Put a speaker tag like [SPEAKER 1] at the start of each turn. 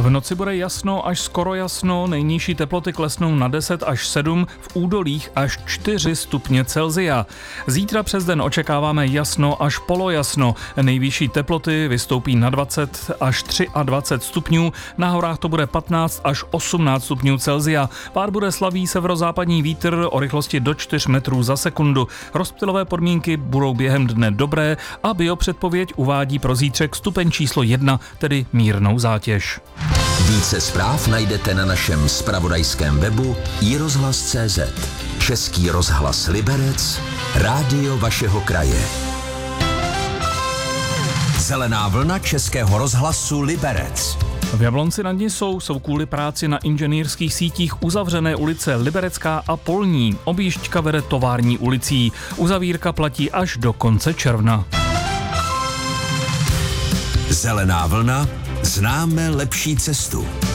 [SPEAKER 1] V noci bude jasno až skoro jasno, nejnižší teploty klesnou na 10 až 7, v údolích až 4 stupně Celsia. Zítra přes den očekáváme jasno až polojasno, nejvyšší teploty vystoupí na 20 až 23 stupňů, na horách to bude 15 až 18 stupňů Celsia. Pár bude slabý severozápadní vítr o rychlosti do 4 metrů za sekundu. Rozptylové podmínky budou během dne dobré a biopředpověď uvádí pro zítřek stupeň číslo 1, tedy mírnou zátěž.
[SPEAKER 2] Více zpráv najdete na našem zpravodajském webu iRozhlas.cz. Český rozhlas Liberec, rádio vašeho kraje. Zelená vlna Českého rozhlasu Liberec.
[SPEAKER 1] V Jablonci nad Nisou jsou kvůli práci na inženýrských sítích uzavřené ulice Liberecká a Polní. Objížďka vede Tovární ulicí. Uzavírka platí až do konce června.
[SPEAKER 2] Zelená vlna, známe lepší cestu.